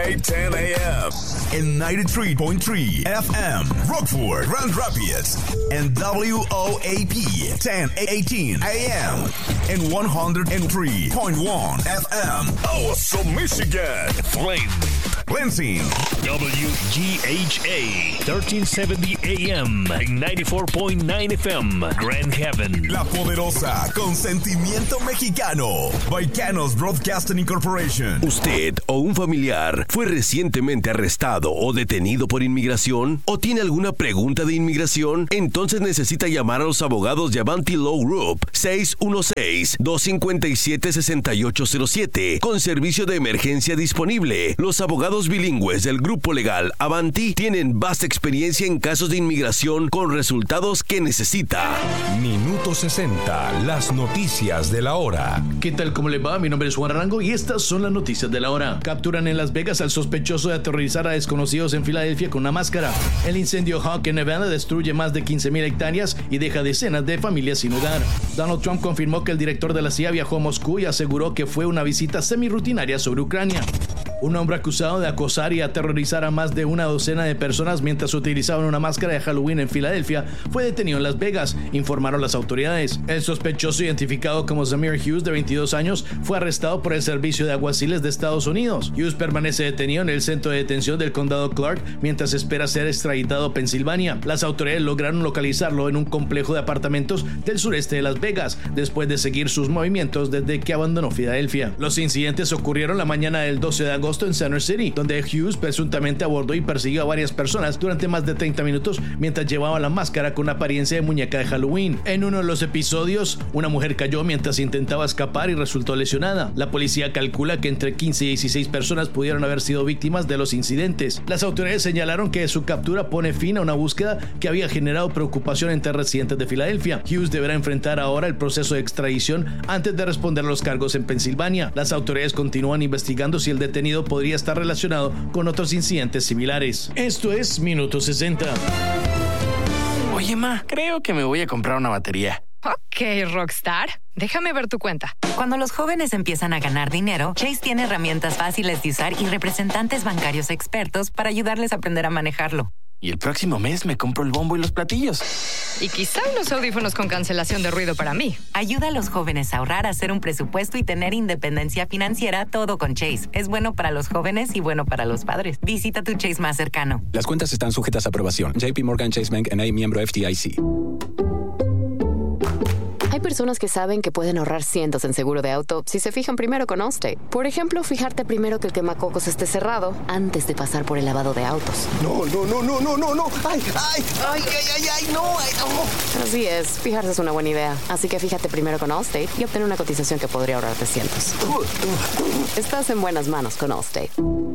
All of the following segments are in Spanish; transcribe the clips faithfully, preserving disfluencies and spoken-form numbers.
eight ten a.m. and ninety-three point three F M, Rockford, Grand Rapids, and W O A P ten eighteen A M and one oh three point one F M, Awesome, Michigan, Flint, Lansing, W G H A thirteen seventy A M and ninety-four point nine F M, Grand Haven. La Poderosa, con sentimiento mexicano. Baicanos Broadcasting Incorporation. ¿Usted o un familiar fue recientemente arrestado o detenido por inmigración? ¿O tiene alguna pregunta de inmigración? Entonces necesita llamar a los abogados de Avanti Law Group seis uno seis, dos cinco siete, seis ocho cero siete con servicio de emergencia disponible. Los abogados bilingües del grupo legal Avanti tienen vasta experiencia en casos de inmigración con resultados que necesita. Minuto sesenta, las noticias de la hora. ¿Qué tal? ¿Cómo le va? Mi nombre es Juan Arango y estas son las noticias de la hora. Capturan en Las Vegas al sospechoso de aterrorizar a desconocidos en Filadelfia con una máscara. El incendio Hawk en Nevada destruye más de quince mil hectáreas y deja decenas de familias sin hogar. Donald Trump confirmó que el director de la C I A viajó a Moscú y aseguró que fue una visita semirrutinaria sobre Ucrania. Un hombre acusado de acosar y aterrorizar a más de una docena de personas mientras utilizaban una máscara de Halloween en Filadelfia fue detenido en Las Vegas, informaron las autoridades. El sospechoso, identificado como Zamir Hughes, de veintidós años, fue arrestado por el Servicio de Alguaciles de Estados Unidos. Hughes permanece detenido en el centro de detención del condado Clark mientras espera ser extraditado a Pensilvania. Las autoridades lograron localizarlo en un complejo de apartamentos del sureste de Las Vegas, después de seguir sus movimientos desde que abandonó Filadelfia. Los incidentes ocurrieron la mañana del doce de agosto en Center City, donde Hughes presuntamente abordó y persiguió a varias personas durante más de treinta minutos mientras llevaba la máscara con apariencia de muñeca de Halloween. En uno de los episodios, una mujer cayó mientras intentaba escapar y resultó lesionada. La policía calcula que entre quince y dieciséis personas pudieron haber sido víctimas de los incidentes. Las autoridades señalaron que su captura pone fin a una búsqueda que había generado preocupación entre residentes de Filadelfia. Hughes deberá enfrentar ahora el proceso de extradición antes de responder a los cargos en Pensilvania. Las autoridades continúan investigando si el detenido podría estar relacionado con otros incidentes similares. Esto es Minuto sesenta. Oye, ma, creo que me voy a comprar una batería. Ok, Rockstar. Déjame ver tu cuenta. Cuando los jóvenes empiezan a ganar dinero, Chase tiene herramientas fáciles de usar y representantes bancarios expertos para ayudarles a aprender a manejarlo. Y el próximo mes me compro el bombo y los platillos. Y quizá unos audífonos con cancelación de ruido para mí. Ayuda a los jóvenes a ahorrar, a hacer un presupuesto y tener independencia financiera, todo con Chase. Es bueno para los jóvenes y bueno para los padres. Visita tu Chase más cercano. Las cuentas están sujetas a aprobación. J P Morgan Chase Bank N A, miembro F D I C. Hay personas que saben que pueden ahorrar cientos en seguro de auto si se fijan primero con Allstate. Por ejemplo, fijarte primero que el quemacocos esté cerrado antes de pasar por el lavado de autos. No, no, no, no, no, no, no. Ay, ay, ay, ay, ay, ay, no, ay, no. Así es, fijarse es una buena idea. Así que fíjate primero con Allstate y obtén una cotización que podría ahorrarte cientos. Estás en buenas manos con Allstate.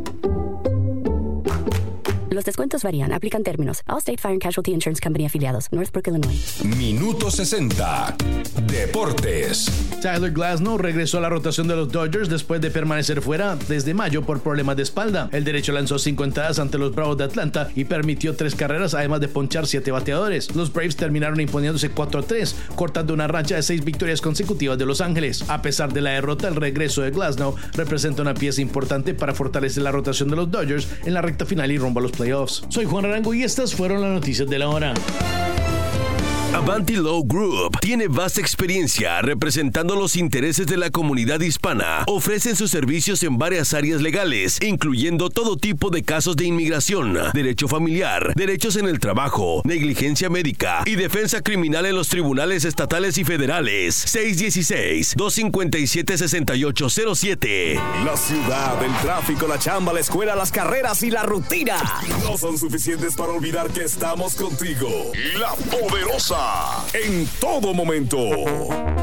Los descuentos varían. Aplican términos. Allstate Fire and Casualty Insurance Company afiliados. Northbrook, Illinois. Minuto sesenta. Deportes. Tyler Glasnow regresó a la rotación de los Dodgers después de permanecer fuera desde mayo por problemas de espalda. El derecho lanzó cinco entradas ante los Bravos de Atlanta y permitió tres carreras, además de ponchar siete bateadores. Los Braves terminaron imponiéndose cuatro a tres, cortando una racha de seis victorias consecutivas de Los Ángeles. A pesar de la derrota, el regreso de Glasnow representa una pieza importante para fortalecer la rotación de los Dodgers en la recta final y rumbo a los playoffs. Soy Juan Arango y estas fueron las noticias de la hora. Avanti Law Group tiene vasta experiencia representando los intereses de la comunidad hispana. Ofrecen sus servicios en varias áreas legales, incluyendo todo tipo de casos de inmigración, derecho familiar, derechos en el trabajo, negligencia médica y defensa criminal en los tribunales estatales y federales. seis uno seis, dos cinco siete, seis ocho cero siete. La ciudad, el tráfico, la chamba, la escuela, las carreras y la rutina no son suficientes para olvidar que estamos contigo. La Poderosa, en todo momento.